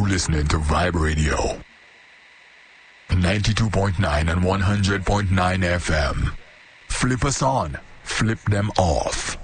listening to Vibe Radio. 92.9 and 100.9 FM. Flip us on, flip them off.